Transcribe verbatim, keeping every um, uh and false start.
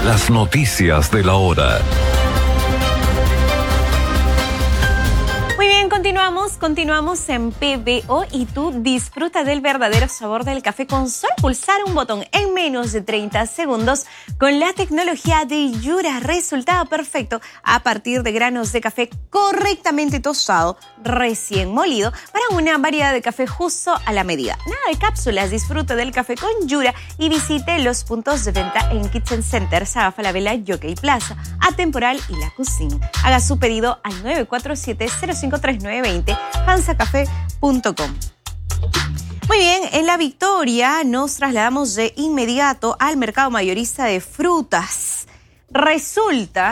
Las noticias de la hora. Muy bien, continuamos, continuamos en P B O y tú disfruta del verdadero sabor del café con solo pulsar un botón en menos de treinta segundos con la tecnología de Yura. Resultado perfecto a partir de granos de café correctamente tostado, recién molido, para una variedad de café justo a la medida. Nada de cápsulas, disfruta del café con Yura y visite los puntos de venta en Kitchen Center, Saga Falabella, Jockey Plaza, Atemporal y La Cuisine. Haga su pedido al nueve cuatro siete, cero cinco tres nueve dos cero, hansa café punto com. Muy bien, en La Victoria nos trasladamos de inmediato al mercado mayorista de frutas. Resulta